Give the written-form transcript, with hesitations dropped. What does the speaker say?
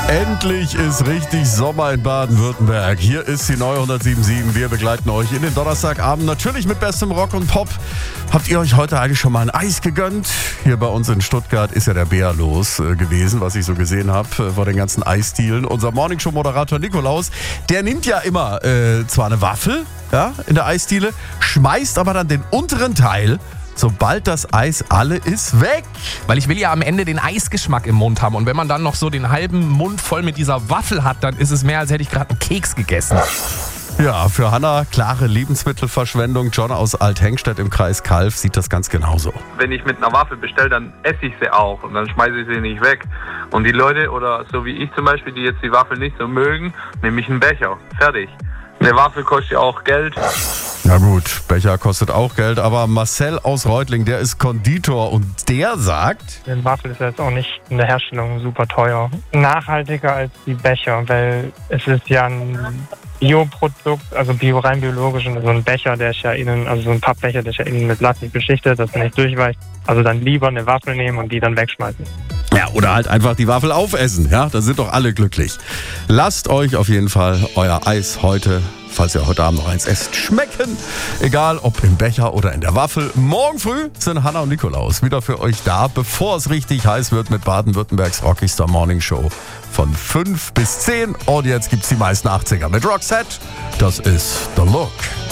Endlich ist richtig Sommer in Baden-Württemberg. Hier ist die neue 107.7. Wir begleiten euch in den Donnerstagabend. Natürlich mit bestem Rock und Pop. Habt ihr euch heute eigentlich schon mal ein Eis gegönnt? Hier bei uns in Stuttgart ist ja der Bär los gewesen, was ich so gesehen habe vor den ganzen Eisdielen. Unser Morningshow-Moderator Nikolaus, der nimmt ja immer zwar eine Waffel, ja, in der Eisdiele, schmeißt aber dann den unteren Teil, sobald das Eis alle ist, weg. Weil ich will ja am Ende den Eisgeschmack im Mund haben. Und wenn man dann noch so den halben Mund voll mit dieser Waffel hat, dann ist es mehr, als hätte ich gerade einen Keks gegessen. Ja, für Hanna klare Lebensmittelverschwendung. John aus Althengstedt im Kreis Calw sieht das ganz genauso. Wenn ich mit einer Waffel bestelle, dann esse ich sie auch und dann schmeiße ich sie nicht weg. Und die Leute, oder so wie ich zum Beispiel, die jetzt die Waffel nicht so mögen, nehme ich einen Becher. Fertig. Eine Waffel kostet ja auch Geld. Na gut, Becher kostet auch Geld, aber Marcel aus Reutling, der ist Konditor und der sagt... Die Waffel ist jetzt auch nicht in der Herstellung super teuer. Nachhaltiger als die Becher, weil es ist ja ein Bioprodukt, also rein biologisch, und so ein Becher, der ist ja innen, also so ein Pappbecher, der ist ja innen mit Plastik beschichtet, dass er nicht durchweicht. Also dann lieber eine Waffel nehmen und die dann wegschmeißen. Ja, oder halt einfach die Waffel aufessen, ja, da sind doch alle glücklich. Lasst euch auf jeden Fall euer Eis heute, falls ihr heute Abend noch eins esst, schmecken. Egal, ob im Becher oder in der Waffel. Morgen früh sind Hanna und Nikolaus wieder für euch da, bevor es richtig heiß wird mit Baden-Württembergs Rockystar Morning Show von 5 bis 10. Und jetzt gibt's die meisten 80er mit Roxette. Das ist The Look.